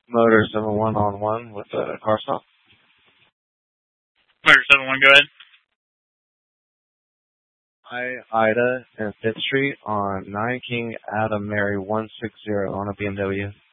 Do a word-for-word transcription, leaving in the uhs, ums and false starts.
Motor seven one on one with a car stop. Motor seven one, go ahead. I, Ida, and Fifth Street on nine King Adam Mary one six zero on a B M W.